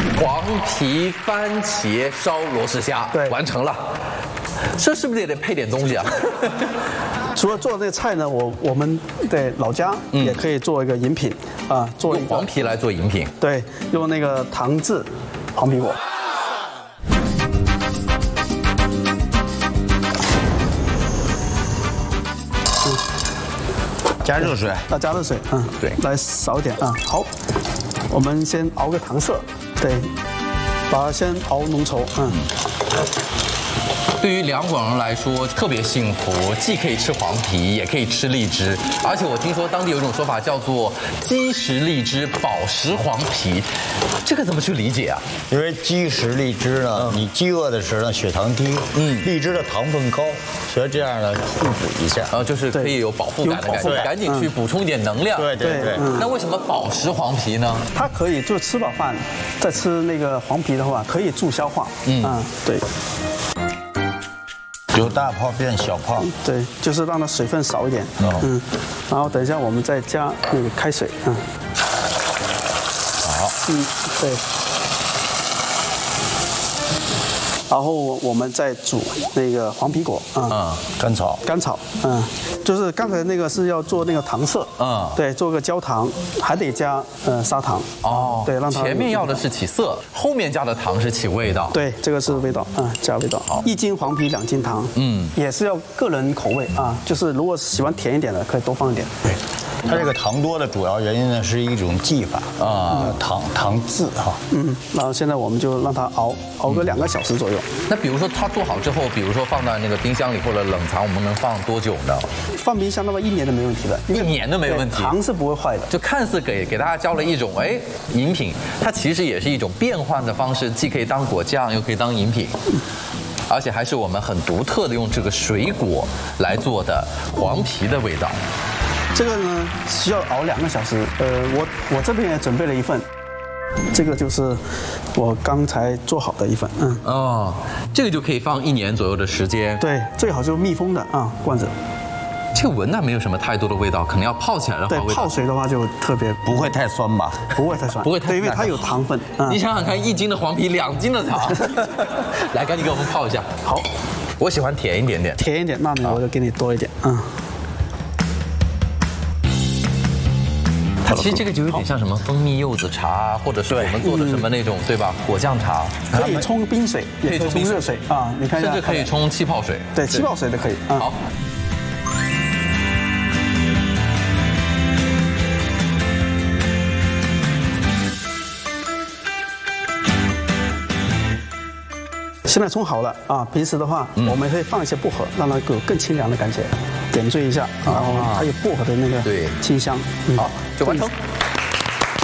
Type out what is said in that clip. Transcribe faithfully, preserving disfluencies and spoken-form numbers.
黄皮番茄烧罗氏虾， 对， 完成了。这是不是也得配点东西啊？ 除了做这个菜呢，我我们在老家也可以做一个饮品啊，做用黄皮来做饮品。 对，用那个糖渍黄皮果。 加热水， 啊，加热水，嗯， 对， 来少一点啊。好，我们先熬个糖色，对，把它先熬浓稠，嗯。 对于两广人来说特别幸福，既可以吃黄皮，也可以吃荔枝。而且我听说当地有一种说法叫做鸡食荔枝，饱食黄皮，这个怎么去理解啊？ 因为鸡食荔枝呢，你饥饿的时候呢血糖低，嗯，荔枝的糖分高，所以这样呢互补一下， 然后就是可以有饱腹感的感觉，赶紧去补充一点能量。 对对对。 那为什么饱食黄皮呢？ 它可以就吃饱饭再吃那个黄皮的话，可以助消化。嗯，对。 由大泡变小泡， 对，就是让它水分少一点。嗯，然后等一下我们再加那个开水。嗯， 好。 嗯，对。然后我们再煮那个黄皮果啊， 嗯， 甘草， 甘草，嗯，就是刚才那个是要做那个糖色， 嗯， 对，做个焦糖，还得加呃砂糖， 哦， 对，让它前面要的是起色，后面加的糖是起味道， 对，这个是味道，啊，加味道，好，一斤黄皮两斤糖，嗯，也是要个人口味啊，就是如果喜欢甜一点的，可以多放一点，对。 它这个糖多的主要原因呢是一种技法啊，糖糖渍哈。 嗯，然后现在我们就让它熬熬个两个小时左右。 那比如说它做好之后，比如说放在那个冰箱里或者冷藏，我们能放多久呢？ 放冰箱的话，一年都没问题的， 一年都没问题， 糖是不会坏的。 就看似给给大家教了一种哎饮品，它其实也是一种变换的方式，既可以当果酱，又可以当饮品。而且还是我们很独特的用这个水果来做的黄皮的味道。 这个呢需要熬两个小时，呃，我我这边也准备了一份，这个就是我刚才做好的一份，嗯， 哦，这个就可以放一年左右的时间， 对，最好就是密封的啊罐子。 这个闻它没有什么太多的味道，可能要泡起来的话， 对，泡水的话就特别不会太酸吧？ 不会太酸， 不会太酸， 对，因为它有糖分。 嗯、你想想看，一斤的黄皮，两斤的糖，来，赶紧给我们泡一下。 好， 我喜欢甜一点点， 甜一点，那我就给你多一点，嗯。 它其实这个就有点像什么蜂蜜柚子茶，或者是我们做的什么那种，对吧？果酱茶， 可以冲冰水，也可以冲热水啊。你看一下， 甚至可以冲气泡水， 对，气泡水都可以。 好。 现在冲好了啊！平时的话，我们可以放一些薄荷，让它有更清凉的感觉，点缀一下，然后它有薄荷的那个对清香。 好，就完成。